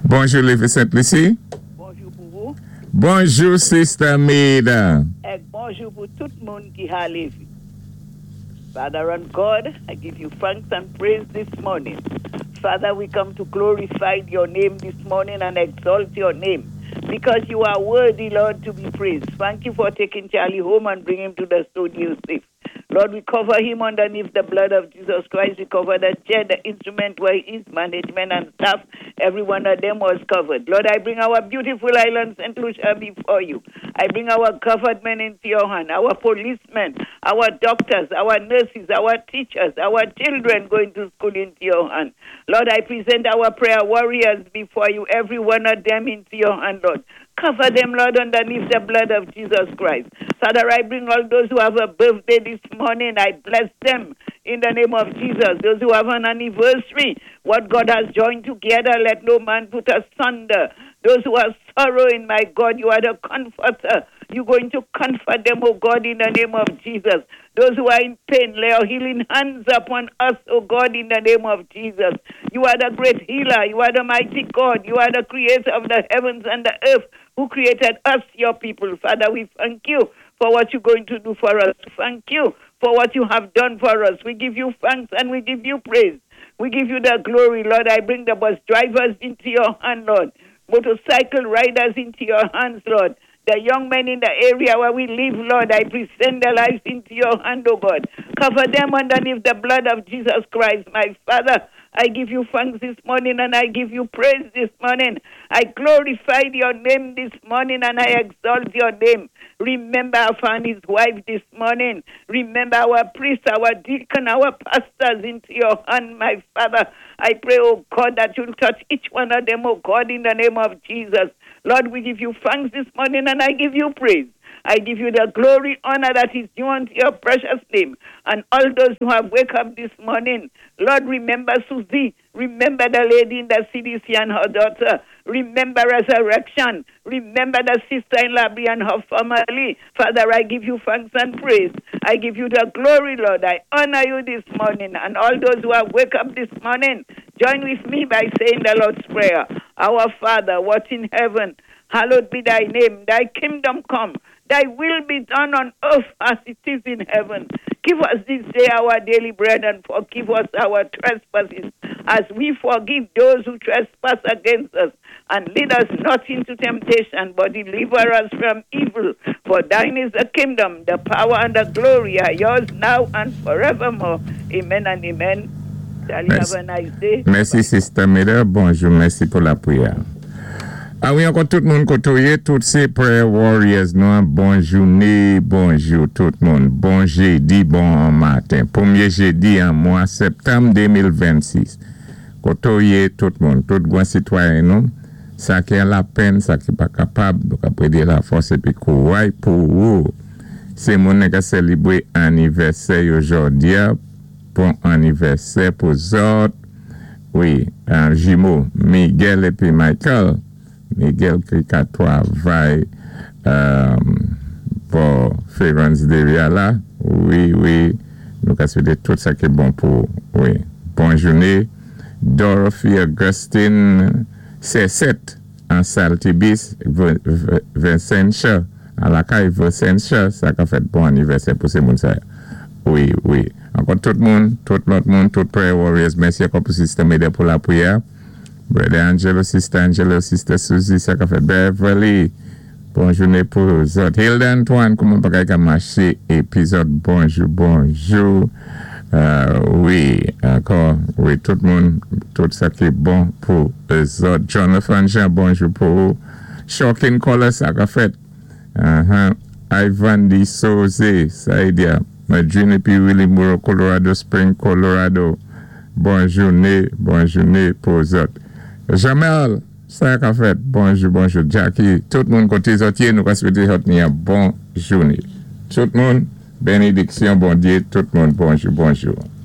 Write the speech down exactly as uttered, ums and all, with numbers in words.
Bonjour, Lévi Saint-Lucie. Bonjour pour vous. Bonjour, Sister Maida. Et bonjour pour tout le monde qui a levé. Father and God, I give you thanks and praise this morning. Father, we come to glorify your name this morning and exalt your name because you are worthy, Lord, to be praised. Thank you for taking Charlie home and bringing him to the studio safe. Lord, we cover him underneath the blood of Jesus Christ. We cover the chair, the instrument where he is, management and staff. Every one of them was covered. Lord, I bring our beautiful island, Saint Lucia, before you. I bring our government into your hand, our policemen, our doctors, our nurses, our teachers, our children going to school into your hand. Lord, I present our prayer warriors before you, every one of them into your hand, Lord. Cover them, Lord, underneath the blood of Jesus Christ. Father, I bring all those who have a birthday this morning. I bless them in the name of Jesus. Those who have an anniversary, what God has joined together, let no man put asunder. Those who are sorrowing, my God, you are the comforter. You're going to comfort them, oh God, in the name of Jesus. Those who are in pain, lay your healing hands upon us, oh God, in the name of Jesus. You are the great healer. You are the mighty God. You are the creator of the heavens and the earth, who created us, your people. Father, we thank you for what you're going to do for us. Thank you for what you have done for us. We give you thanks and we give you praise. We give you the glory, Lord. I bring the bus drivers into your hand, Lord. Motorcycle riders into your hands, Lord. The young men in the area where we live, Lord, I present their lives into your hand, oh God. Cover them underneath the blood of Jesus Christ, my Father. I give you thanks this morning and I give you praise this morning. I glorify your name this morning and I exalt your name. Remember our and his wife this morning. Remember our priest, our deacon, our pastors into your hand, my Father. I pray, oh God, that you'll touch each one of them, oh God, in the name of Jesus. Lord, we give you thanks this morning and I give you praise. I give you the glory, honor that is due unto your precious name. And all those who have wake up this morning, Lord, remember Susie. Remember the lady in the C D C and her daughter. Remember resurrection. Remember the sister in Labrie and her family. Father, I give you thanks and praise. I give you the glory, Lord. I honor you this morning. And all those who have wake up this morning, join with me by saying the Lord's Prayer. Our Father, what in heaven, hallowed be thy name. Thy kingdom come. Thy will be done on earth as it is in heaven. Give us this day our daily bread and forgive us our trespasses as we forgive those who trespass against us. And lead us not into temptation, but deliver us from evil. For thine is the kingdom, the power, and the glory are yours now and forevermore. Amen and amen. Shall you have a nice day? Merci, Sister Maida. Bonjour, merci pour la prière. Ah oui, encore tout le monde côtoyé, toutes ces prayer warriors, non, bonne journée, bonjour tout le monde, bon jeudi, bon matin, premier jeudi en mois septembre deux mille vingt-six. Côtoyé tout le monde, tout grand citoyen, non, ça qui a la peine, ça qui n'est pas capable, donc après dire la force et puis quoi, pour vous, c'est mon qui a célébré anniversaire aujourd'hui, bon anniversaire pour les autres, oui, un jumeau, Miguel et puis Michael. Miguel qui travaille euh, pour Florence Deria là. Oui, oui. Nous avons souhaité tout ça qui est bon pour. Oui. Bonne journée. Dorothy Augustine C sept en Saltibis, Vincent Shaw. À la caille Vincent Shaw, ça a fait bon anniversaire pour ces gens. Oui, oui. Encore tout le monde, tout le monde, tout prayer warriors. Merci encore pour le système aidé pour la prière. Brother Angelo, Sister Angelo, Sister Susie, ça a fait Beverly. Bonne journée pour vous autres. Hilda Antoine, comment pas qu'à marcher? Épisode bonjour, bonjour. Euh, oui, encore, oui, tout le monde, tout ça qui est bon pour les autres. Jonathan Jean, bonjour pour vous. Shocking Color, ça a fait. Uh-huh. Ivan Di Souza, ça y est. Madrid et puis Willie Moore, Colorado Spring, Colorado. Bonne journée, bonne journée pour vous autres. Jamel, ça a fait. Bonjour, bonjour. Jackie, tout le monde côté sorti, nous avons souhaité une bonne journée. Tout le monde, bénédiction, bon Dieu, tout le monde, bonjour, bonjour.